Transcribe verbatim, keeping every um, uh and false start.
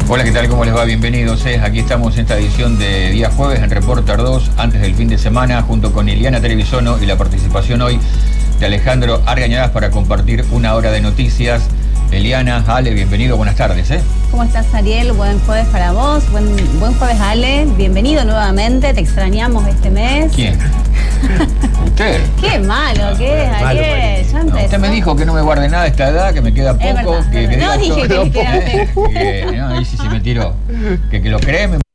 Hola, ¿qué tal? ¿Cómo les va? Bienvenidos. Eh. Aquí estamos en esta edición de día jueves en Reporter dos, antes del fin de semana, junto con Iliana Trevisono y la participación hoy de Alejandro Argañarás para compartir una hora de noticias. Eliana, Ale, bienvenido, buenas tardes. ¿eh? ¿Cómo estás, Ariel? Buen jueves para vos, buen, buen jueves, Ale. Bienvenido nuevamente, te extrañamos este mes. ¿Quién? ¿Usted? Qué malo, ¿qué es, Ariel? Ya No, usted me dijo que no me guarde nada a esta edad, que me queda poco. Es verdad, que, verdad. que No diga dije todo, que que, quedaste. que, no, ahí sí se me tiró. Que, que lo cree, me